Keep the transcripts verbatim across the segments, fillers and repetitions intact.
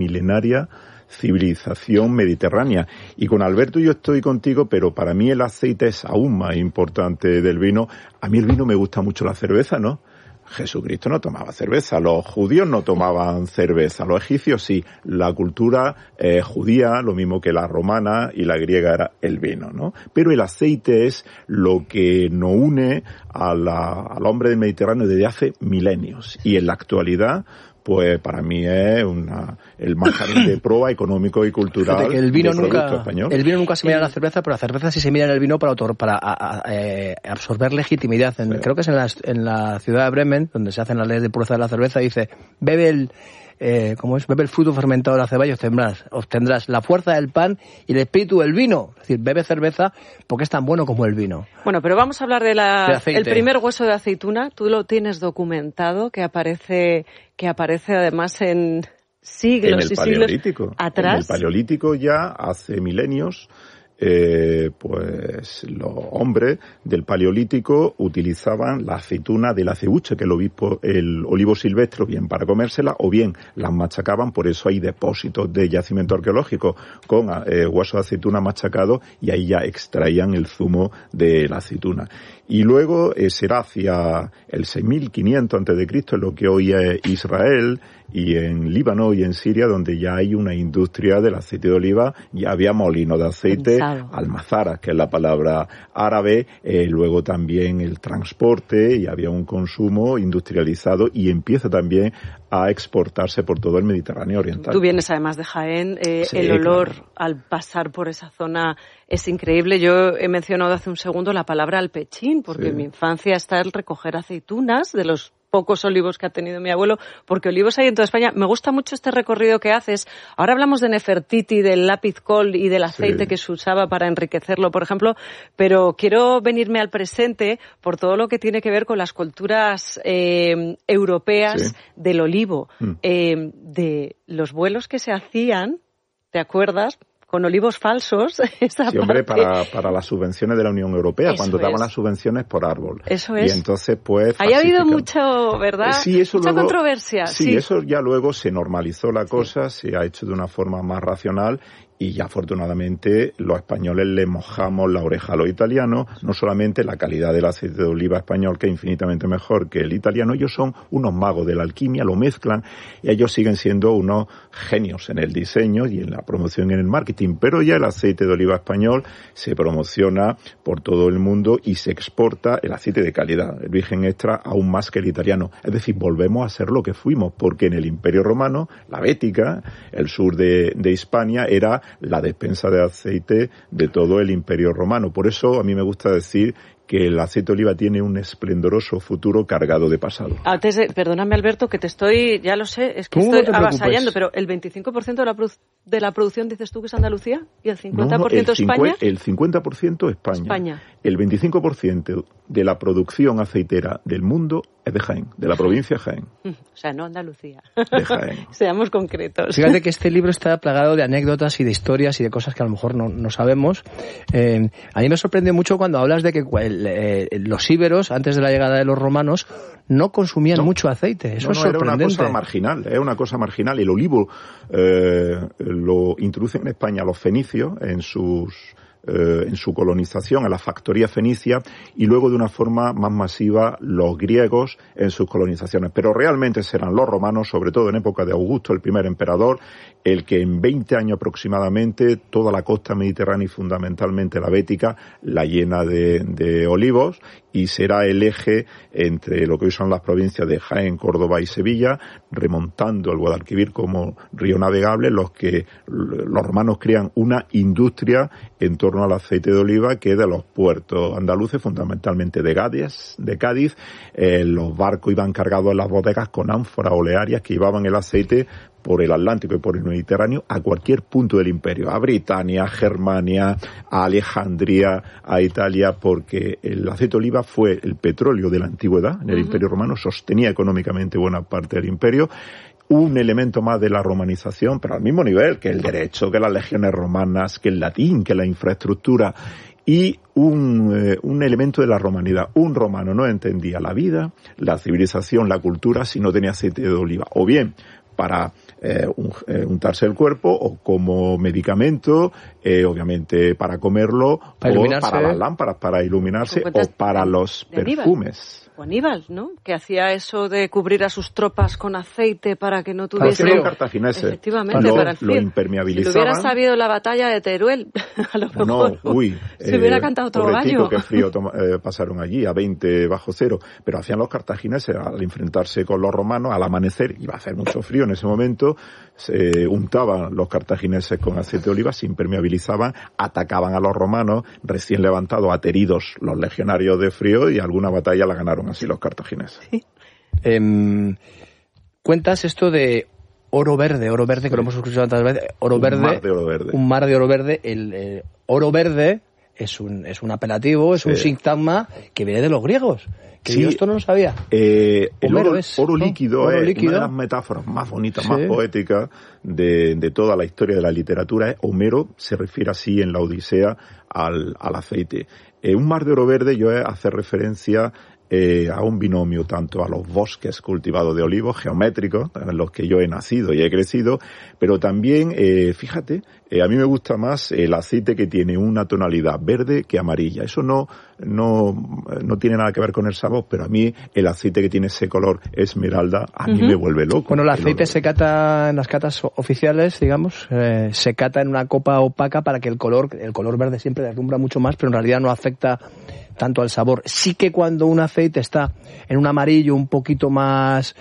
milenaria civilización mediterránea. Y con Alberto yo estoy contigo, pero para mí el aceite es aún más importante del vino. A mí el vino me gusta mucho la cerveza, ¿no? Jesucristo no tomaba cerveza, los judíos no tomaban cerveza, los egipcios sí. La cultura eh, judía, lo mismo que la romana y la griega, era el vino, ¿no? Pero el aceite es lo que nos une a la, al hombre del Mediterráneo desde hace milenios. Y en la actualidad, pues para mí es una, el manjarín de proa económico y cultural. Fíjate que el vino del nunca, español. El vino nunca se mira en la cerveza, pero la cerveza sí se mira en el vino para, autor, para a, a, eh, absorber legitimidad. En, sí. Creo que es en la, en la ciudad de Bremen, donde se hacen las leyes de pureza de la cerveza, dice, bebe el, eh, ¿cómo es? Bebe el fruto fermentado de la cebada y obtendrás, obtendrás la fuerza del pan y el espíritu del vino. Es decir, bebe cerveza porque es tan bueno como el vino. Bueno, pero vamos a hablar de la, de el primer hueso de aceituna. Tú lo tienes documentado, que aparece, que aparece además en siglos en el y paleolítico. siglos atrás. En el paleolítico ya hace milenios. Eh, pues los hombres del paleolítico utilizaban la aceituna del acebuche, que el, obispo, el olivo silvestre, bien para comérsela o bien las machacaban. Por eso hay depósitos de yacimiento arqueológico con eh, huesos de aceituna machacados, y ahí ya extraían el zumo de la aceituna. Y luego eh, será hacia el seis mil quinientos antes de Cristo, en lo que hoy es Israel, y en Líbano y en Siria, donde ya hay una industria del aceite de oliva, ya había molinos de aceite, almazaras, que es la palabra árabe, eh, luego también el transporte, y había un consumo industrializado, y empieza también a exportarse por todo el Mediterráneo oriental. Tú vienes además de Jaén, eh, sí, el olor claro. al pasar por esa zona es increíble. Yo he mencionado hace un segundo la palabra alpechín, porque sí. En mi infancia está el recoger aceitunas de los pocos olivos que ha tenido mi abuelo, porque olivos hay en toda España. Me gusta mucho este recorrido que haces. Ahora hablamos de Nefertiti, del lápiz col y del aceite sí. que se usaba para enriquecerlo, por ejemplo, pero quiero venirme al presente por todo lo que tiene que ver con las culturas eh, europeas sí. del olivo, mm. eh, de los vuelos que se hacían, ¿te acuerdas?, con olivos falsos. Esa sí, hombre, parte. para, para las subvenciones de la Unión Europea, eso cuando daban es. las subvenciones por árbol. Eso es. Y entonces, pues... Ahí ha habido mucho, ¿verdad? Sí, eso Mucha luego, controversia. Sí, sí, eso ya luego se normalizó la cosa, sí. se ha hecho de una forma más racional, y ya afortunadamente los españoles le mojamos la oreja a los italianos, no solamente la calidad del aceite de oliva español, que es infinitamente mejor que el italiano. Ellos son unos magos de la alquimia, lo mezclan, y ellos siguen siendo unos genios en el diseño y en la promoción y en el marketing, pero ya el aceite de oliva español se promociona por todo el mundo y se exporta el aceite de calidad, el virgen extra, aún más que el italiano. Es decir, volvemos a ser lo que fuimos, porque en el Imperio Romano, la Bética, el sur de, de Hispania, era la despensa de aceite de todo el Imperio Romano. Por eso a mí me gusta decir que el aceite de oliva tiene un esplendoroso futuro cargado de pasado. Antes de, perdóname Alberto, que te estoy, ya lo sé, es que estoy no avasallando, pero el veinticinco por ciento de la, produ- de la producción dices tú que es Andalucía y el cincuenta por ciento no, no, el España. El cincuenta por ciento España. España. El veinticinco por ciento de la producción aceitera del mundo es de Jaén, de la provincia de Jaén. O sea, no Andalucía. De Jaén. Seamos concretos. Fíjate que este libro está plagado de anécdotas y de historias y de cosas que a lo mejor no, no sabemos. Eh, a mí me sorprende mucho cuando hablas de que el, eh, los íberos, antes de la llegada de los romanos, no consumían no. mucho aceite. Eso no, es no, sorprendente. Era una cosa marginal, es una cosa marginal. El olivo eh, lo introducen en España los fenicios en sus... Eh, en su colonización, a la factoría fenicia, y luego de una forma más masiva los griegos en sus colonizaciones. Pero realmente serán los romanos, sobre todo en época de Augusto, el primer emperador, el que en veinte años aproximadamente toda la costa mediterránea y fundamentalmente la Bética la llena de, de olivos, y será el eje entre lo que hoy son las provincias de Jaén, Córdoba y Sevilla, remontando el Guadalquivir como río navegable, los que los romanos crean una industria en torno al aceite de oliva que de los puertos andaluces, fundamentalmente de Cádiz, de Cádiz eh, los barcos iban cargados en las bodegas con ánforas olearias que llevaban el aceite por el Atlántico y por el Mediterráneo a cualquier punto del imperio, a Britania, a Germania, a Alejandría, a Italia, porque el aceite de oliva fue el petróleo de la antigüedad en el uh-huh. Imperio Romano, sostenía económicamente buena parte del imperio, un elemento más de la romanización, pero al mismo nivel que el derecho, que las legiones romanas, que el latín, que la infraestructura, y un, eh, un elemento de la romanidad. Un romano no entendía la vida, la civilización, la cultura si no tenía aceite de oliva. O bien para eh, un, eh, untarse el cuerpo o como medicamento, eh, obviamente para comerlo, para o para las lámparas, para iluminarse, o para los perfumes. O Aníbal, ¿no? Que hacía eso de cubrir a sus tropas con aceite para que no tuviese... Los cartagineses. Efectivamente, lo, para el frío. Lo impermeabilizaban. Si hubiera sabido la batalla de Teruel, a lo mejor no, uy, se eh, hubiera cantado otro gallo. Qué frío toma, eh, pasaron allí, a veinte bajo cero. Pero hacían los cartagineses al enfrentarse con los romanos, al amanecer, iba a hacer mucho frío en ese momento, se untaban los cartagineses con aceite de oliva, se impermeabilizaban, atacaban a los romanos, recién levantados, ateridos los legionarios de frío, y alguna batalla la ganaron así los cartagineses. Sí. Eh, cuentas esto de oro verde, oro verde, sí. que lo hemos escuchado tantas veces, oro un verde, mar de oro verde. Un mar de oro verde. El eh, oro verde es un, es un apelativo, es sí. un sintagma que viene de los griegos. Que sí, yo esto no lo sabía. Eh, el oro, es, oro líquido ¿no? oro es líquido. Una de las metáforas más bonitas, sí. más poéticas de, de toda la historia de la literatura. Es Homero se refiere así en la Odisea al, al aceite. Eh, un mar de oro verde yo es hacer referencia eh, a un binomio tanto a los bosques cultivados de olivos geométricos, en los que yo he nacido y he crecido, pero también, eh, fíjate, eh, a mí me gusta más el aceite que tiene una tonalidad verde que amarilla. Eso no, no, no tiene nada que ver con el sabor, pero a mí el aceite que tiene ese color esmeralda a mí uh-huh. me vuelve loco. Bueno, el aceite se cata en las catas oficiales, digamos, eh, se cata en una copa opaca para que el color, el color verde siempre deslumbra mucho más, pero en realidad no afecta tanto al sabor. Sí que cuando un aceite está en un amarillo un poquito más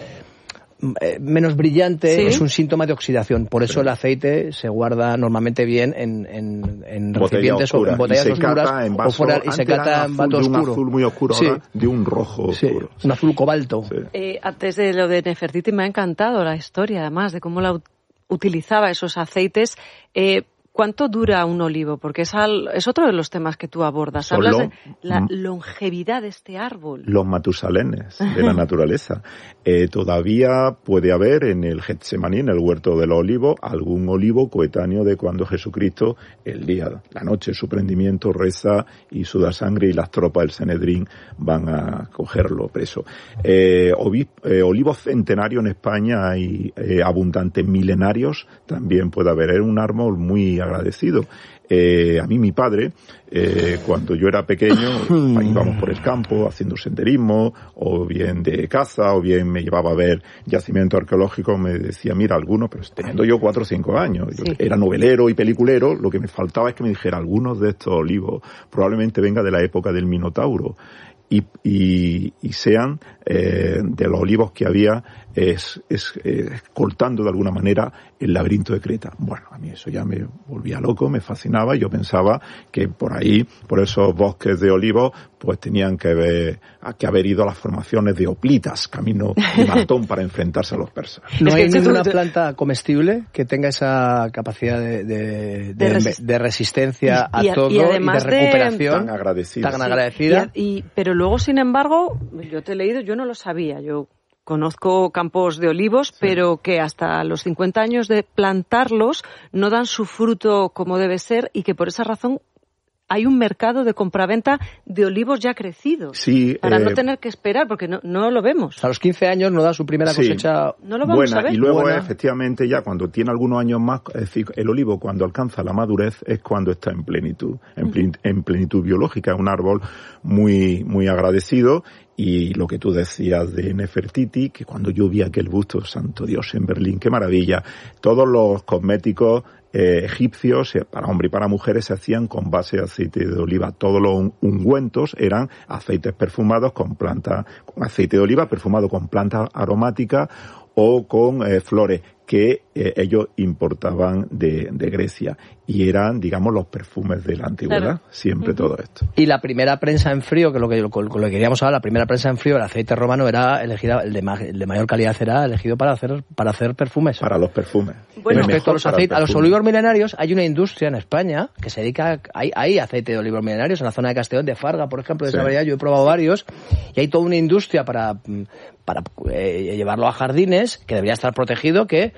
eh, menos brillante, ¿sí? es un síntoma de oxidación. Por eso sí. el aceite se guarda normalmente bien en, en, en recipientes o en botellas oscuras en vaso, o fuera, y se cata en vaso oscuro. De un azul muy oscuro, sí. ahora de un rojo sí. oscuro. Un azul cobalto. Sí. Eh, antes de lo de Nefertiti me ha encantado la historia, además, de cómo la ut- utilizaba esos aceites. Eh, ¿Cuánto dura un olivo? Porque es, al, es otro de los temas que tú abordas. Son Hablas lo, de la longevidad de este árbol. Los matusalenes de la naturaleza. Eh, todavía puede haber en el Getsemaní, en el huerto de los olivos, algún olivo coetáneo de cuando Jesucristo, el día, la noche, su prendimiento, reza y suda sangre, y las tropas del Sanedrín van a cogerlo preso. Eh, ovi, eh, olivos centenarios en España hay eh, abundantes, milenarios también puede haber. Es un árbol muy agradecido. Eh, a mí mi padre, eh, cuando yo era pequeño, íbamos por el campo haciendo senderismo, o bien de caza, o bien me llevaba a ver yacimientos arqueológicos, me decía, mira, algunos, pero teniendo yo cuatro o cinco años, yo sí. era novelero y peliculero, lo que me faltaba es que me dijera, algunos de estos olivos probablemente venga de la época del Minotauro, y, y, y sean eh, de los olivos que había es, es eh, escoltando de alguna manera el laberinto de Creta. Bueno, a mí eso ya me volvía loco, me fascinaba, y yo pensaba que por ahí, por esos bosques de olivos, pues tenían que haber, que haber ido a las formaciones de hoplitas, camino de Matón, para enfrentarse a los persas. ¿No hay ninguna planta comestible que tenga esa capacidad de, de, de, de, resist- de resistencia a y, todo y, además y de recuperación? Tan agradecida. Tan agradecida. Sí. Y, y, pero luego, sin embargo, yo te he leído, yo no lo sabía, yo conozco campos de olivos, sí. pero que hasta los cincuenta años de plantarlos no dan su fruto como debe ser, y que por esa razón hay un mercado de compraventa de olivos ya crecidos. Sí, para eh, no tener que esperar, porque no, no lo vemos. A los quince años no da su primera sí, cosecha. No lo vamos buena, a ver. Y luego, buena. efectivamente, ya cuando tiene algunos años más, es decir, el olivo cuando alcanza la madurez es cuando está en plenitud, en, uh-huh. plen, en plenitud biológica. Es un árbol muy, muy agradecido. Y lo que tú decías de Nefertiti, que cuando yo vi aquel busto, santo Dios, en Berlín, qué maravilla. Todos los cosméticos eh, egipcios, eh, para hombres y para mujeres, se hacían con base de aceite de oliva. Todos los ungüentos eran aceites perfumados con planta, con aceite de oliva perfumado con plantas aromáticas o con eh, flores que eh, ellos importaban de, de Grecia, y eran, digamos, los perfumes de la antigüedad, claro. siempre uh-huh. todo esto. Y la primera prensa en frío, que es lo que, con lo que queríamos hablar, la primera prensa en frío, el aceite romano era elegida, el de, ma, el de mayor calidad era elegido para hacer para hacer perfumes. Para los perfumes. Bueno, respecto a los aceites, a los olivos milenarios, hay una industria en España que se dedica, hay, hay aceite de olivos milenarios en la zona de Castellón, de Farga, por ejemplo, de sí. esa variedad, yo he probado varios, y hay toda una industria para, para eh, llevarlo a jardines, que debería estar protegido, que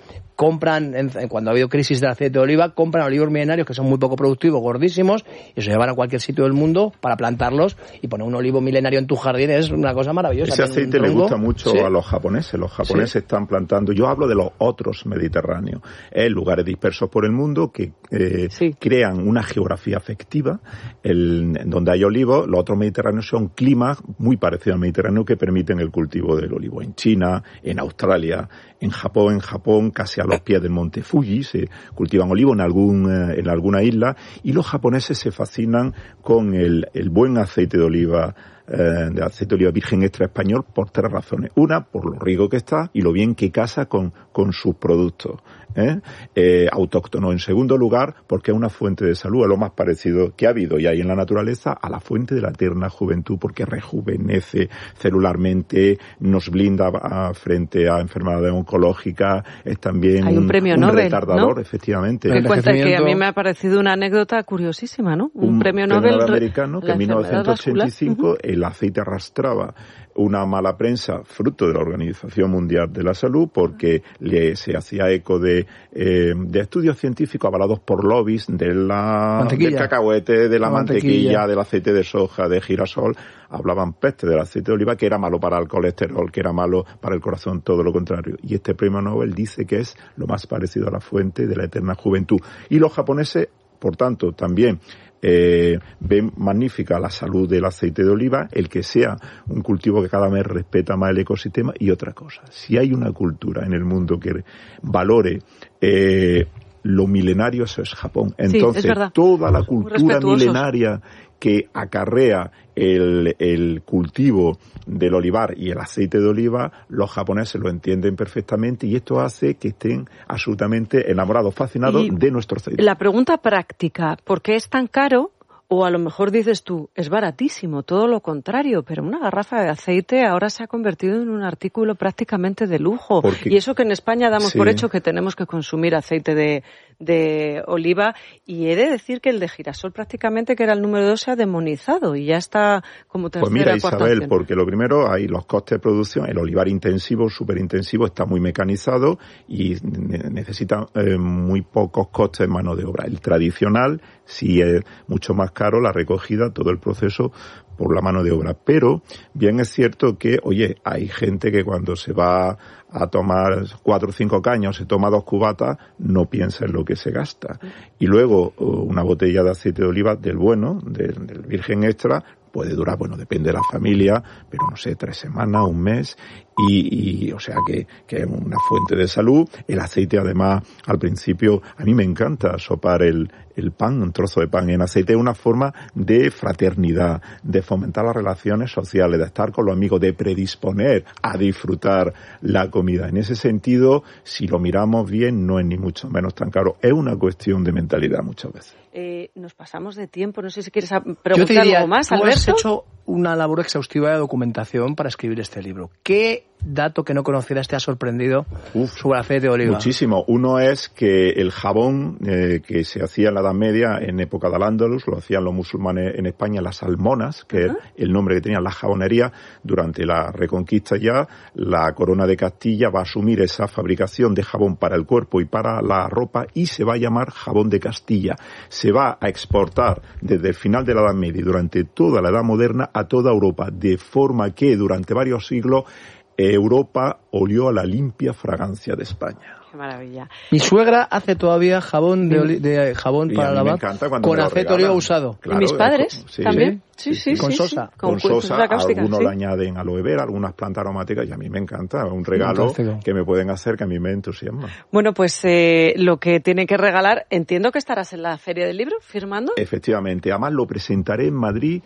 compran, en, cuando ha habido crisis del aceite de oliva, compran olivos milenarios que son muy poco productivos, gordísimos, y se llevan a cualquier sitio del mundo para plantarlos y poner un olivo milenario en tu jardín es una cosa maravillosa. Ese aceite le gusta mucho ¿sí? a los japoneses. Los japoneses sí. están plantando, yo hablo de los otros mediterráneos, en lugares dispersos por el mundo que eh, sí. crean una geografía afectiva, el, en donde hay olivos. Los otros mediterráneos son climas muy parecidos al Mediterráneo que permiten el cultivo del olivo. En China, en Australia, en Japón, en Japón, casi a los pies del monte Fuji, se cultivan olivos en algún, eh, en alguna isla, y los japoneses se fascinan con el, el buen aceite de oliva, eh, de aceite de oliva virgen extra español, por tres razones. Una, por lo rico que está y lo bien que casa con, con sus productos. ¿Eh? Eh, autóctono. En segundo lugar, porque es una fuente de salud, es lo más parecido que ha habido y hay en la naturaleza a la fuente de la eterna juventud, porque rejuvenece celularmente, nos blinda a, frente a enfermedades oncológicas, es también hay un, un, premio un Nobel, retardador, ¿no? efectivamente. Me cuenta que a mí me ha parecido una anécdota curiosísima, ¿no? Un, un premio Nobel americano que en mil novecientos ochenta y cinco uh-huh. el aceite arrastraba una mala prensa fruto de la Organización Mundial de la Salud, porque le, se hacía eco de, eh, de estudios científicos avalados por lobbies de la, del cacahuete, de la, la mantequilla, mantequilla, del aceite de soja, de girasol. Hablaban peste del aceite de oliva, que era malo para el colesterol, que era malo para el corazón, todo lo contrario. Y este premio Nobel dice que es lo más parecido a la fuente de la eterna juventud. Y los japoneses, por tanto, también Eh, ven magnífica la salud del aceite de oliva, el que sea un cultivo que cada vez respeta más el ecosistema. Y otra cosa, si hay una cultura en el mundo que valore eh, lo milenario, eso es Japón. Entonces, sí, es toda la cultura milenaria que acarrea el, el cultivo del olivar y el aceite de oliva, los japoneses lo entienden perfectamente, y esto hace que estén absolutamente enamorados, fascinados y de nuestro aceite. La pregunta práctica, ¿por qué es tan caro? O a lo mejor dices tú, es baratísimo, todo lo contrario, pero una garrafa de aceite ahora se ha convertido en un artículo prácticamente de lujo. Porque, y eso que en España damos sí. por hecho que tenemos que consumir aceite de, de oliva, y he de decir que el de girasol prácticamente, que era el número dos, se ha demonizado y ya está como tercera, Pues mira, cuarta Isabel, opción. Porque lo primero, hay los costes de producción, el olivar intensivo, súper intensivo, está muy mecanizado y necesita eh, muy pocos costes de mano de obra. El tradicional sí es mucho más caro, la recogida, todo el proceso por la mano de obra. Pero bien es cierto que, oye, hay gente que cuando se va a tomar cuatro o cinco caños, se toma dos cubatas, no piensa en lo que se gasta. Y luego una botella de aceite de oliva del bueno, del, del virgen extra, puede durar, bueno, depende de la familia, pero no sé, tres semanas, un mes, y, y o sea que, que es una fuente de salud. El aceite, además, al principio, a mí me encanta sopar el, el pan, un trozo de pan en aceite, es una forma de fraternidad, de fomentar las relaciones sociales, de estar con los amigos, de predisponer a disfrutar la comida. En ese sentido, si lo miramos bien, no es ni mucho menos tan caro. Es una cuestión de mentalidad muchas veces. Eh, nos pasamos de tiempo, no sé si quieres preguntar Yo te diría, algo más, tú Alberto. Has hecho una labor exhaustiva de documentación para escribir este libro. ¿Qué dato que no conocieras te ha sorprendido Uf, sobre aceite de oliva? Muchísimo. Uno es que el jabón eh, que se hacía en la Edad Media, en época de Al-Ándalus, lo hacían los musulmanes en España, las almonas, que uh-huh. es el nombre que tenían las jabonerías. Durante la Reconquista ya, la Corona de Castilla va a asumir esa fabricación de jabón para el cuerpo y para la ropa, y se va a llamar jabón de Castilla. Se va a exportar desde el final de la Edad Media y durante toda la Edad Moderna a toda Europa, de forma que durante varios siglos Europa olió a la limpia fragancia de España. Qué maravilla. Mi suegra hace todavía jabón de, oli- de jabón y para lavar con aceite de oliva usado. Claro, ¿y mis padres sí, también? Sí, sí, sí, con sí, sosa. Sí. Con, con sosa, cáustica, algunos sí. le añaden aloe vera, algunas plantas aromáticas, y a mí me encanta. Es un regalo Fantástico. Que me pueden hacer, que a mí me entusiasma. Bueno, pues eh, lo que tiene que regalar, entiendo que estarás en la Feria del Libro firmando. Efectivamente, además lo presentaré en Madrid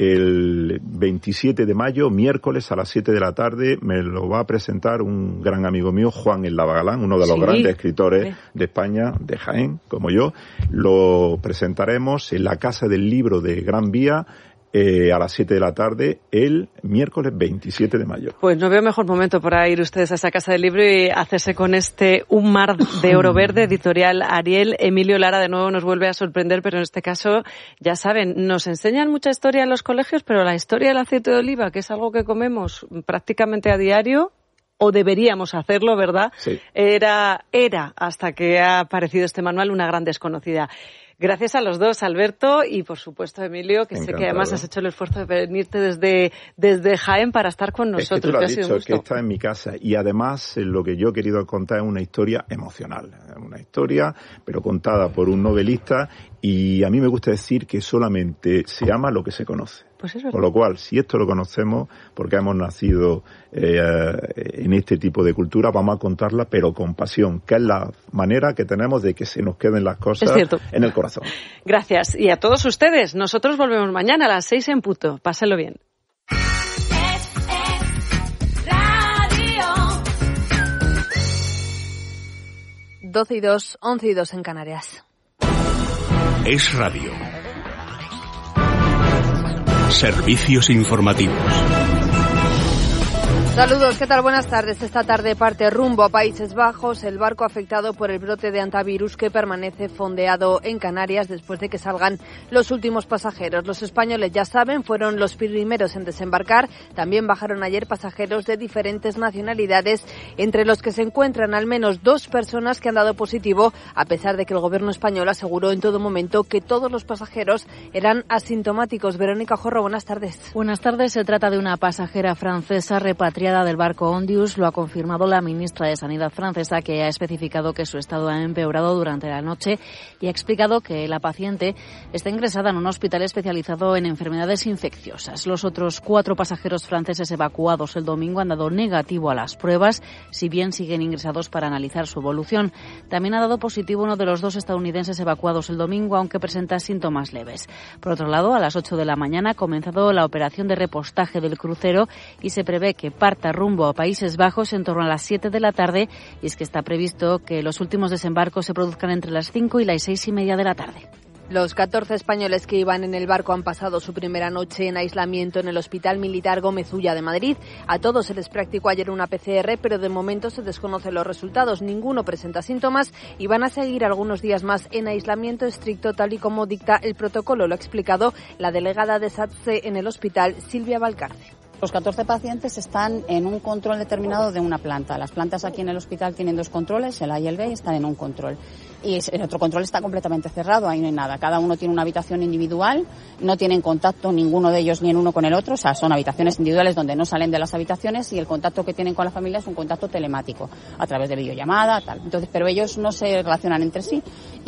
el veintisiete de mayo, miércoles a las siete de la tarde. Me lo va a presentar un gran amigo mío, Juan El Lavagalán, uno de los sí. grandes escritores sí. de España, de Jaén, como yo. Lo presentaremos en la Casa del Libro de Gran Vía, Eh, a las siete de la tarde, el miércoles veintisiete de mayo. Pues no veo mejor momento para ir ustedes a esa Casa del Libro y hacerse con este Un mar de oro verde, editorial Ariel. Emilio Lara de nuevo nos vuelve a sorprender, pero en este caso, ya saben, nos enseñan mucha historia en los colegios, pero la historia del aceite de oliva, que es algo que comemos prácticamente a diario, o deberíamos hacerlo, ¿verdad? Sí. Era, era, hasta que ha aparecido este manual, una gran desconocida. Gracias a los dos, Alberto, y por supuesto, Emilio, que Encantado. Sé que además has hecho el esfuerzo de venirte desde, desde Jaén para estar con nosotros. Es que tú lo has dicho, que está en mi casa. Y además, lo que yo he querido contar es una historia emocional. Una historia, pero contada por un novelista. Y a mí me gusta decir que solamente se ama lo que se conoce. Pues eso. Con lo cual, si esto lo conocemos, porque hemos nacido eh, en este tipo de cultura, vamos a contarla, pero con pasión, que es la manera que tenemos de que se nos queden las cosas en el corazón. Gracias. Y a todos ustedes, nosotros volvemos mañana a las seis en punto. Pásenlo bien. doce y dos, once y dos en Canarias. Es Radio. Servicios informativos. Saludos, ¿qué tal? Buenas tardes. Esta tarde parte rumbo a Países Bajos el barco afectado por el brote de hantavirus que permanece fondeado en Canarias después de que salgan los últimos pasajeros. Los españoles, ya saben, fueron los primeros en desembarcar. También bajaron ayer pasajeros de diferentes nacionalidades, entre los que se encuentran al menos dos personas que han dado positivo, a pesar de que el gobierno español aseguró en todo momento que todos los pasajeros eran asintomáticos. Verónica Jorro, buenas tardes. Buenas tardes. Se trata de una pasajera francesa repatriada del barco Ondius. Lo ha confirmado la ministra de Sanidad francesa, que ha especificado que su estado ha empeorado durante la noche y ha explicado que la paciente está ingresada en un hospital especializado en enfermedades infecciosas. Los otros cuatro pasajeros franceses evacuados el domingo han dado negativo a las pruebas, si bien siguen ingresados para analizar su evolución. También ha dado positivo uno de los dos estadounidenses evacuados el domingo, aunque presenta síntomas leves. Por otro lado, a las ocho de la mañana ha comenzado la operación de repostaje del crucero y se prevé que parta rumbo a Países Bajos en torno a las siete de la tarde, y es que está previsto que los últimos desembarcos se produzcan entre las cinco y las seis y media de la tarde. Los catorce españoles que iban en el barco han pasado su primera noche en aislamiento en el Hospital Militar Gómez Ulla de Madrid. A todos se les practicó ayer una P C R, pero de momento se desconocen los resultados. Ninguno presenta síntomas y van a seguir algunos días más en aislamiento estricto, tal y como dicta el protocolo. Lo ha explicado la delegada de SATSE en el hospital, Silvia Valcarce. Los catorce pacientes están en un control determinado de una planta. Las plantas aquí en el hospital tienen dos controles, el A y el B, y están en un control. Y el otro control está completamente cerrado, ahí no hay nada. Cada uno tiene una habitación individual, no tienen contacto ninguno de ellos ni en uno con el otro, o sea, son habitaciones individuales donde no salen de las habitaciones, y el contacto que tienen con la familia es un contacto telemático, a través de videollamada, tal. Entonces, pero ellos no se relacionan entre sí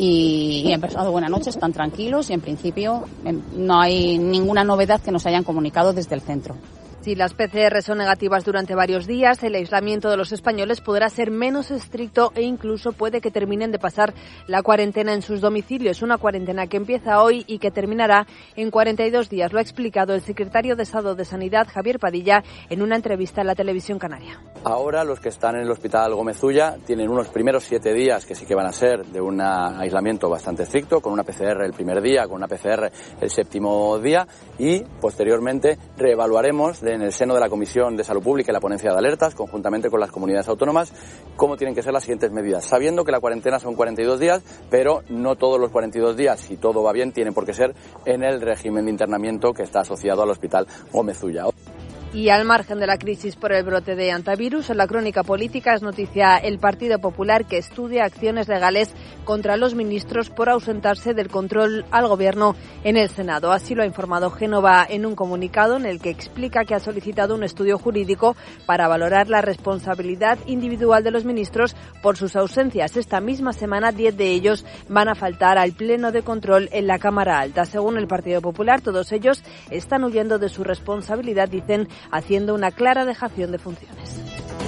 y, y han pasado buena noche, están tranquilos y en principio no hay ninguna novedad que nos hayan comunicado desde el centro. Si las P C R son negativas durante varios días, el aislamiento de los españoles podrá ser menos estricto e incluso puede que terminen de pasar la cuarentena en sus domicilios. Una cuarentena que empieza hoy y que terminará en cuarenta y dos días. Lo ha explicado el secretario de Estado de Sanidad, Javier Padilla, en una entrevista en la televisión canaria. Ahora los que están en el Hospital Gómez Ulla tienen unos primeros siete días que sí que van a ser de un aislamiento bastante estricto, con una P C R el primer día, con una P C R el séptimo día, y posteriormente reevaluaremos de en el seno de la Comisión de Salud Pública y la Ponencia de Alertas, conjuntamente con las comunidades autónomas, cómo tienen que ser las siguientes medidas, sabiendo que la cuarentena son cuarenta y dos días, pero no todos los cuarenta y dos días, si todo va bien, tienen por qué ser en el régimen de internamiento que está asociado al Hospital Gómez Ulla. Y al margen de la crisis por el brote de hantavirus, en la crónica política es noticia el Partido Popular, que estudia acciones legales contra los ministros por ausentarse del control al Gobierno en el Senado. Así lo ha informado Génova en un comunicado en el que explica que ha solicitado un estudio jurídico para valorar la responsabilidad individual de los ministros por sus ausencias. Esta misma semana, diez de ellos van a faltar al pleno de control en la Cámara Alta. Según el Partido Popular, todos ellos están huyendo de su responsabilidad, dicen, haciendo una clara dejación de funciones.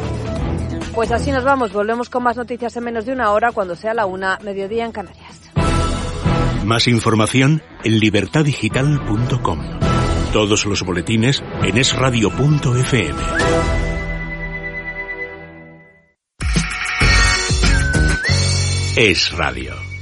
Pues así nos vamos, volvemos con más noticias en menos de una hora, cuando sea la una, mediodía en Canarias. Más información en libertad digital punto com. Todos los boletines en es radio punto efe eme. Es Radio.